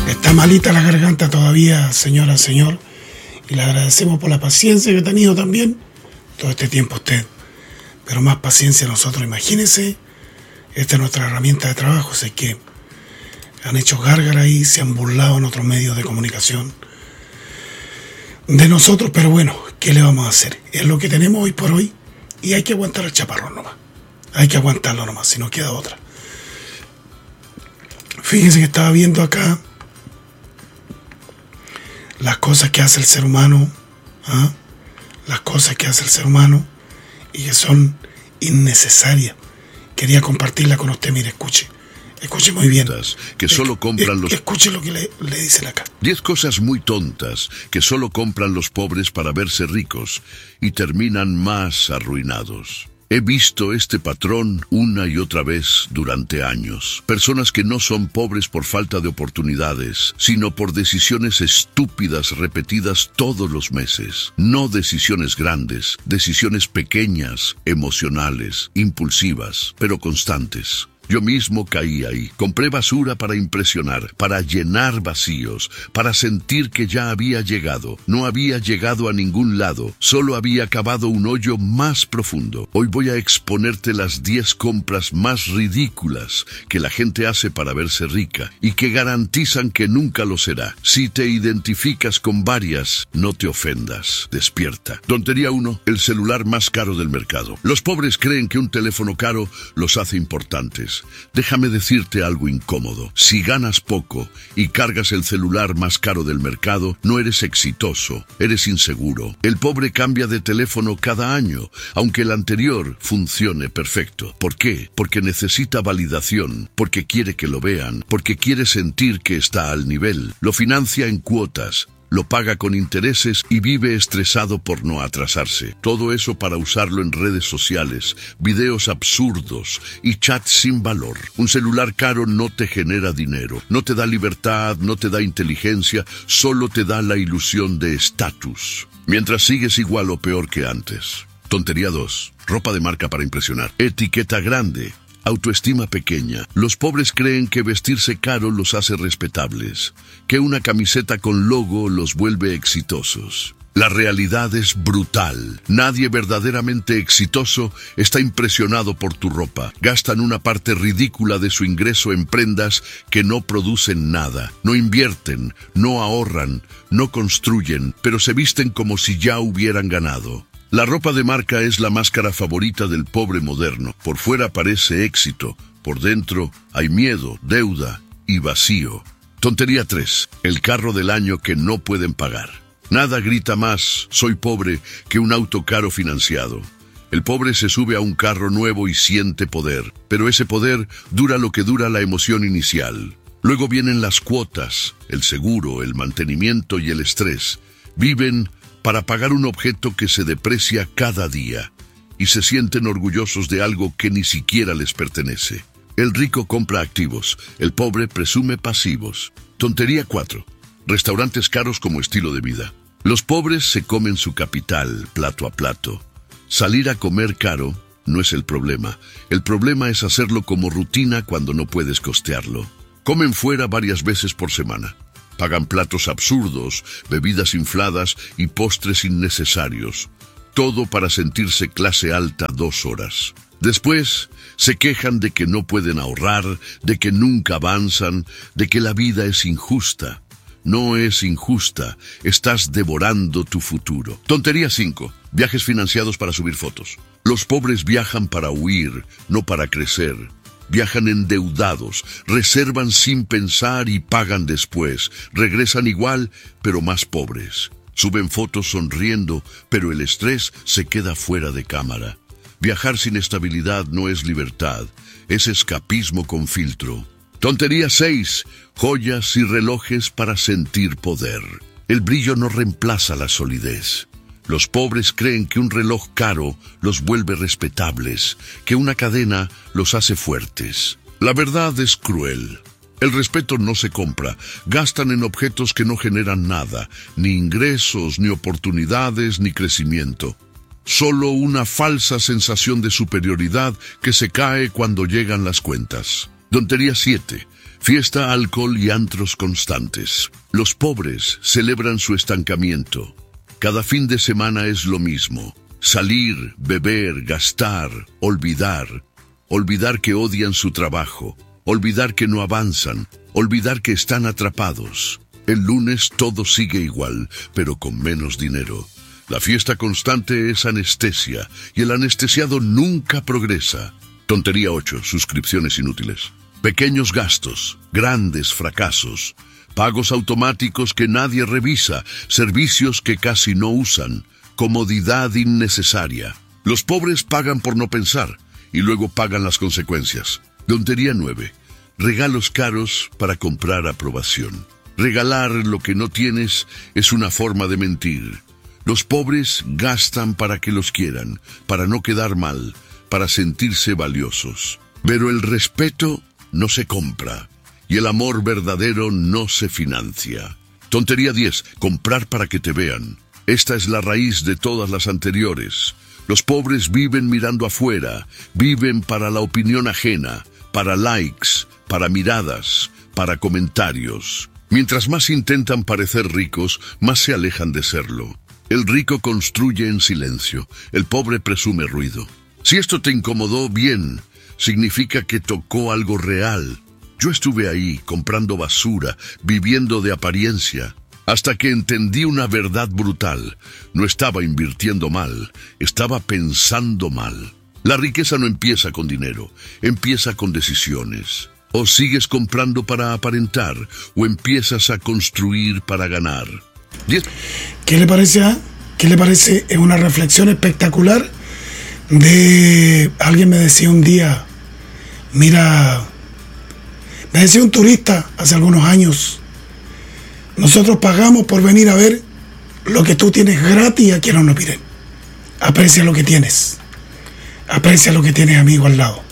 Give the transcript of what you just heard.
Está malita la garganta todavía, señora, señor, y le agradecemos por la paciencia que ha tenido también todo este tiempo usted. Pero más paciencia a nosotros, imagínense, esta es nuestra herramienta de trabajo, sé que han hecho gárgara y se han burlado en otros medios de comunicación de nosotros, pero bueno, ¿qué le vamos a hacer? Es lo que tenemos hoy por hoy y hay que aguantar el chaparrón nomás. Hay que aguantarlo nomás, si no queda otra. Fíjense que estaba viendo acá las cosas que hace el ser humano, las cosas que hace el ser humano y que son innecesarias. Quería compartirla con usted, mire, escuche muy bien. Que solo compran los... Escuche lo que le dicen acá. 10 cosas muy tontas que solo compran los pobres para verse ricos y terminan más arruinados. He visto este patrón una y otra vez durante años. Personas que no son pobres por falta de oportunidades, sino por decisiones estúpidas repetidas todos los meses. No decisiones grandes, decisiones pequeñas, emocionales, impulsivas, pero constantes. Yo mismo caí ahí. Compré basura para impresionar, para llenar vacíos, para sentir que ya había llegado. No había llegado a ningún lado, solo había cavado un hoyo más profundo. Hoy voy a exponerte las 10 compras más ridículas que la gente hace para verse rica y que garantizan que nunca lo será. Si te identificas con varias, no te ofendas. Despierta. Tontería 1. El celular más caro del mercado. Los pobres creen que un teléfono caro los hace importantes. Déjame decirte algo incómodo. Si ganas poco y cargas el celular más caro del mercado, no eres exitoso, eres inseguro. El pobre cambia de teléfono cada año, aunque el anterior funcione perfecto. ¿Por qué? Porque necesita validación, porque quiere que lo vean, porque quiere sentir que está al nivel. Lo financia en cuotas, lo paga con intereses y vive estresado por no atrasarse. Todo eso para usarlo en redes sociales, videos absurdos y chats sin valor. Un celular caro no te genera dinero, no te da libertad, no te da inteligencia, solo te da la ilusión de estatus. Mientras sigues igual o peor que antes. Tontería 2. Ropa de marca para impresionar. Etiqueta grande. Autoestima pequeña. Los pobres creen que vestirse caro los hace respetables, que una camiseta con logo los vuelve exitosos. La realidad es brutal. Nadie verdaderamente exitoso está impresionado por tu ropa. Gastan una parte ridícula de su ingreso en prendas que no producen nada. No invierten, no ahorran, no construyen, pero se visten como si ya hubieran ganado. La ropa de marca es la máscara favorita del pobre moderno. Por fuera parece éxito, por dentro hay miedo, deuda y vacío. Tontería 3. El carro del año que no pueden pagar. Nada grita más, soy pobre, que un auto caro financiado. El pobre se sube a un carro nuevo y siente poder, pero ese poder dura lo que dura la emoción inicial. Luego vienen las cuotas, el seguro, el mantenimiento y el estrés. Viven para pagar un objeto que se deprecia cada día y se sienten orgullosos de algo que ni siquiera les pertenece. El rico compra activos, el pobre presume pasivos. Tontería 4. Restaurantes caros como estilo de vida. Los pobres se comen su capital plato a plato. Salir a comer caro no es el problema. El problema es hacerlo como rutina cuando no puedes costearlo. Comen fuera varias veces por semana. Pagan platos absurdos, bebidas infladas y postres innecesarios. Todo para sentirse clase alta 2 horas. Después, se quejan de que no pueden ahorrar, de que nunca avanzan, de que la vida es injusta. No es injusta, estás devorando tu futuro. Tontería 5. Viajes financiados para subir fotos. Los pobres viajan para huir, no para crecer. Viajan endeudados, reservan sin pensar y pagan después. Regresan igual, pero más pobres. Suben fotos sonriendo, pero el estrés se queda fuera de cámara. Viajar sin estabilidad no es libertad, es escapismo con filtro. Tontería 6. Joyas y relojes para sentir poder. El brillo no reemplaza la solidez. Los pobres creen que un reloj caro los vuelve respetables, que una cadena los hace fuertes. La verdad es cruel. El respeto no se compra. Gastan en objetos que no generan nada, ni ingresos, ni oportunidades, ni crecimiento. Solo una falsa sensación de superioridad que se cae cuando llegan las cuentas. Tontería 7. Fiesta, alcohol y antros constantes. Los pobres celebran su estancamiento. Cada fin de semana es lo mismo. Salir, beber, gastar, olvidar. Olvidar que odian su trabajo. Olvidar que no avanzan. Olvidar que están atrapados. El lunes todo sigue igual, pero con menos dinero. La fiesta constante es anestesia, y el anestesiado nunca progresa. Tontería 8. Suscripciones inútiles. Pequeños gastos, grandes fracasos. Pagos automáticos que nadie revisa, servicios que casi no usan, comodidad innecesaria. Los pobres pagan por no pensar, y luego pagan las consecuencias. Tontería 9. Regalos caros para comprar aprobación. Regalar lo que no tienes es una forma de mentir. Los pobres gastan para que los quieran, para no quedar mal, para sentirse valiosos. Pero el respeto no se compra, y el amor verdadero no se financia. Tontería 10. Comprar para que te vean. Esta es la raíz de todas las anteriores. Los pobres viven mirando afuera, viven para la opinión ajena, para likes, para miradas, para comentarios. Mientras más intentan parecer ricos, más se alejan de serlo. El rico construye en silencio, el pobre presume ruido. Si esto te incomodó, bien, significa que tocó algo real. Yo estuve ahí, comprando basura, viviendo de apariencia, hasta que entendí una verdad brutal. No estaba invirtiendo mal, estaba pensando mal. La riqueza no empieza con dinero, empieza con decisiones. O sigues comprando para aparentar, o empiezas a construir para ganar. ¿Qué le parece? ¿Qué le parece? Es una reflexión espectacular de... Alguien me decía un día, mira, me decía un turista hace algunos años, nosotros pagamos por venir a ver lo que tú tienes gratis aquí en Hornopiren. Aprecia lo que tienes, amigo al lado.